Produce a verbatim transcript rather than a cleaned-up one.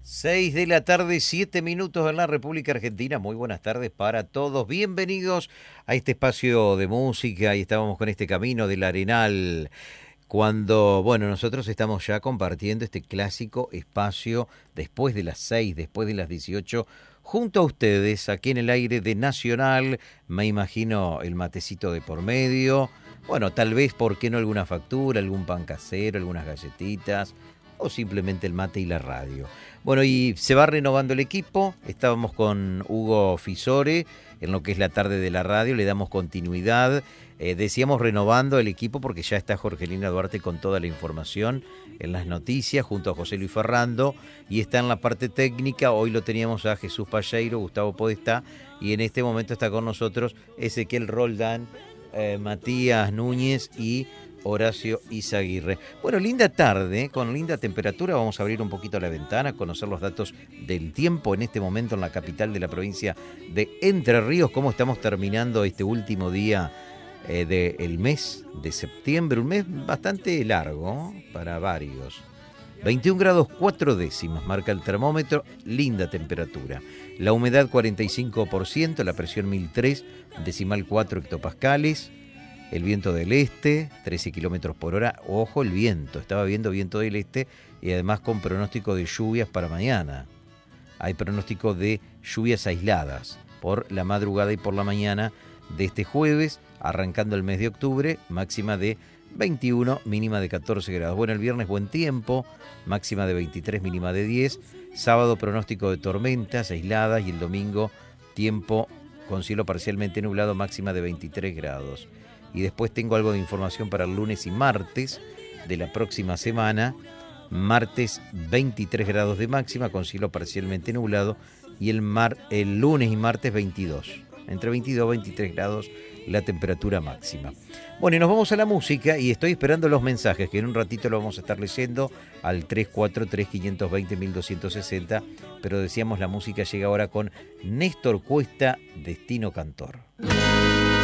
Seis de la tarde, siete minutos en la República Argentina. Muy buenas tardes para todos. Bienvenidos a este espacio de música y estábamos con este camino del Arenal. Cuando, bueno, nosotros estamos ya compartiendo este clásico espacio después de las seis, después de las dieciocho, junto a ustedes, aquí en el aire de Nacional. Me imagino el matecito de por medio. Bueno, tal vez, ¿por qué no alguna factura, algún pan casero, algunas galletitas? O simplemente el mate y la radio. Bueno, y se va renovando el equipo. Estábamos con Hugo Fisore en lo que es la tarde de la radio. Le damos continuidad. Eh, decíamos renovando el equipo porque ya está Jorgelina Duarte con toda la información en las noticias junto a José Luis Ferrando. Y está en la parte técnica. Hoy lo teníamos a Jesús Palleiro, Gustavo Podestá. Y en este momento está con nosotros Ezequiel Roldán, eh, Matías Núñez y Horacio Izaguirre. Bueno, linda tarde, con linda temperatura. Vamos a abrir un poquito la ventana, conocer los datos del tiempo en este momento en la capital de la provincia de Entre Ríos. Cómo estamos terminando este último día eh, del mes de septiembre. Un mes bastante largo para varios. veintiún grados cuatro décimas marca el termómetro. Linda temperatura. La humedad cuarenta y cinco por ciento, la presión mil tres, decimal cuatro hectopascales. El viento del este, trece kilómetros por hora. Ojo el viento, estaba viendo viento del este y además con pronóstico de lluvias para mañana. Hay pronóstico de lluvias aisladas por la madrugada y por la mañana de este jueves, arrancando el mes de octubre, máxima de veintiuno, mínima de catorce grados. Bueno, el viernes buen tiempo, máxima de veintitrés, mínima de diez. Sábado pronóstico de tormentas aisladas y el domingo tiempo con cielo parcialmente nublado, máxima de veintitrés grados. Y después tengo algo de información para el lunes y martes de la próxima semana. Martes veintitrés grados de máxima con cielo parcialmente nublado. Y el, mar, el lunes y martes veintidós. Entre veintidós y veintitrés grados la temperatura máxima. Bueno, y nos vamos a la música y estoy esperando los mensajes que en un ratito lo vamos a estar leyendo al tres cuatro tres, cinco dos cero, uno dos seis cero. Pero decíamos, la música llega ahora con Néstor Cuesta, Destino Cantor.